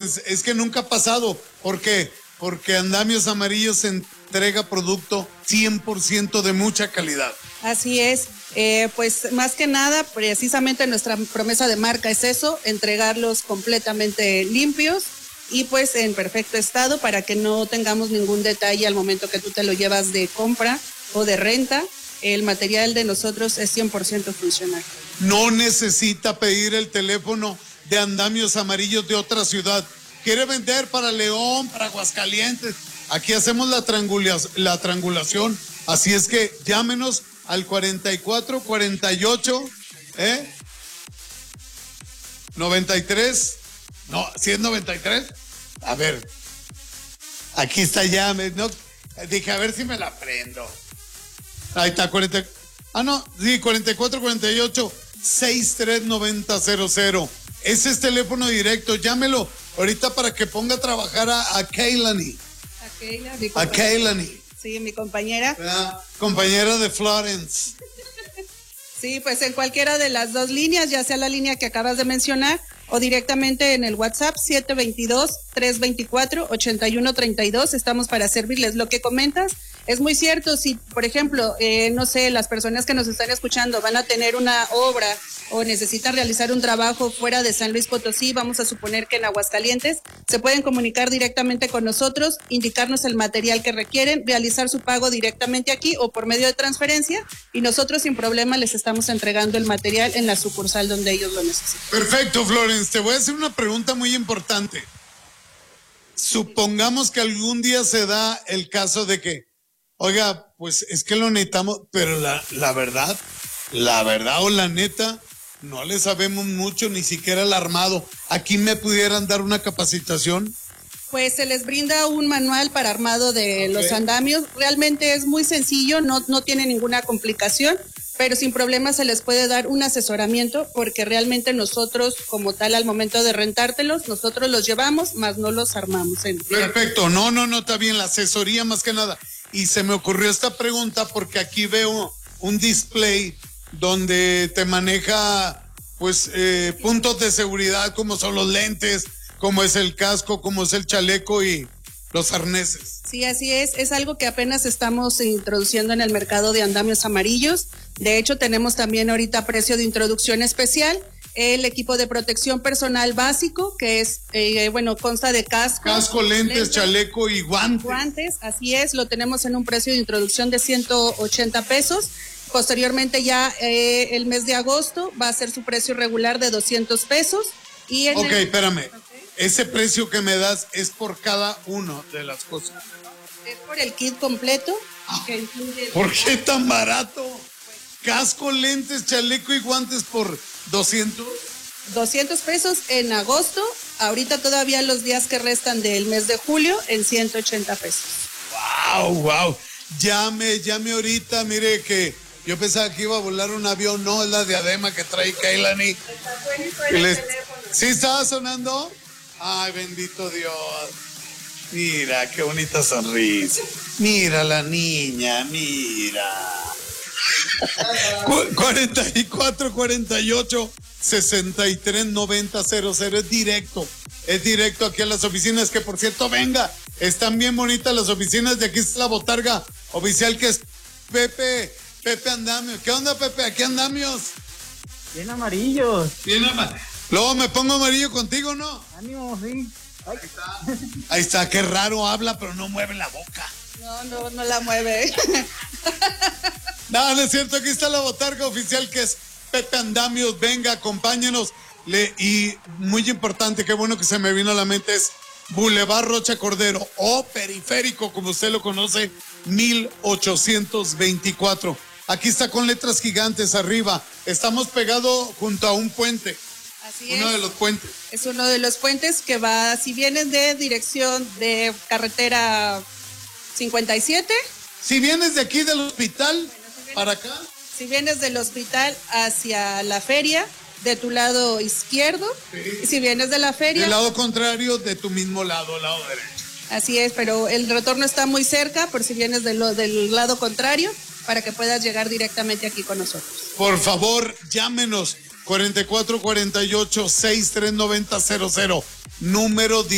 pues es que nunca ha pasado. ¿Por qué? Porque Andamios Amarillos entrega producto 100% de mucha calidad. Así es, pues más que nada, precisamente nuestra promesa de marca es eso, entregarlos completamente limpios y pues en perfecto estado para que no tengamos ningún detalle al momento que tú te lo llevas de compra o de renta. El material de nosotros es 100% funcional. No necesita pedir el teléfono de Andamios Amarillos de otra ciudad. Quiere vender para León, para Aguascalientes. Aquí hacemos la triangulación. Así es que llámenos al 4448, 93. No, ¿sí es 93? A ver. Aquí está ya. No, dije, a ver si me la prendo. Ahí está, 4448 639000. Ese es teléfono directo, llámelo ahorita para que ponga a trabajar a Kaylani. A Kaylani. Sí, mi compañera. Compañera de Florence. Sí, pues en cualquiera de las dos líneas, ya sea la línea que acabas de mencionar o directamente en el WhatsApp 722-324-8132. Estamos para servirles. Lo que comentas es muy cierto. Si, por ejemplo, no sé, las personas que nos están escuchando van a tener una obra o necesitan realizar un trabajo fuera de San Luis Potosí, vamos a suponer que en Aguascalientes, se pueden comunicar directamente con nosotros, indicarnos el material que requieren, realizar su pago directamente aquí o por medio de transferencia y nosotros sin problema les estamos entregando el material en la sucursal donde ellos lo necesitan. Perfecto, Florence. Te voy a hacer una pregunta muy importante. Supongamos que algún día se da el caso de que, oiga, pues es que lo necesitamos, pero la verdad o la neta, no le sabemos mucho, ni siquiera el armado. ¿Aquí me pudieran dar una capacitación? Pues se les brinda un manual para armado de los andamios. Realmente es muy sencillo, no tiene ninguna complicación, pero sin problema se les puede dar un asesoramiento porque realmente nosotros, como tal, al momento de rentártelos, nosotros los llevamos, más no los armamos. Perfecto, no, está bien, la asesoría más que nada. Y se me ocurrió esta pregunta porque aquí veo un display donde te maneja pues puntos de seguridad como son los lentes, como es el casco, como es el chaleco y los arneses. Sí, así es algo que apenas estamos introduciendo en el mercado de andamios amarillos. De hecho, tenemos también ahorita precio de introducción especial, el equipo de protección personal básico, que es, consta de casco, lentes, chaleco y guantes. Guantes, así es, lo tenemos en un precio de introducción de 180 pesos. Posteriormente ya el mes de agosto va a ser su precio regular de 200 pesos. Espérame. Okay. Ese precio que me das es por cada uno de las cosas. Es por el kit completo. Que incluye ¿Por qué tan barato? Casco, lentes, chaleco y guantes por 200. 200 pesos en agosto. Ahorita todavía los días que restan del mes de julio en 180 pesos. Wow. Llame ahorita, mire que yo pensaba que iba a volar un avión, no, es la diadema que trae Kaylani. ¿Sí estaba sonando? Ay, bendito Dios. Mira, qué bonita sonrisa. Mira la niña, mira. 4448 639000 es directo aquí a las oficinas, que por cierto, venga, están bien bonitas las oficinas. De aquí está la botarga oficial, que es Pepe Andamios. ¿Qué onda, Pepe? Aquí andamios. Bien amarillos. Luego me pongo amarillo contigo, ¿no? Ánimo, sí. Ahí está, qué raro habla, pero no mueve la boca. No la mueve. No es cierto, aquí está la botarga oficial, que es Pepe Andamios. Venga, acompáñenos. Y muy importante, qué bueno que se me vino a la mente, es Boulevard Rocha Cordero o Periférico, como usted lo conoce, 1824. Aquí está con letras gigantes arriba. Estamos pegados junto a un puente. Así es. Uno de los puentes. Es uno de los puentes que va, si vienes de dirección de carretera 57. Si vienes de aquí del hospital para acá. Si vienes del hospital hacia la feria, de tu lado izquierdo. Sí. Y si vienes de la feria. Del lado contrario, de tu mismo lado derecho. Así es, pero el retorno está muy cerca, por si vienes del lado contrario, para que puedas llegar directamente aquí con nosotros. Por favor, llámenos 4448 639000, número